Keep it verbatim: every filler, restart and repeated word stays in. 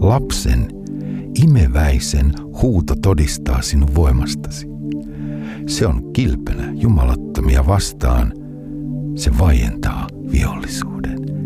lapsen, imeväisen huuto todistaa sinun voimastasi. Se on kilpenä jumalattomia vastaan. Se vaientaa vihollisuuden.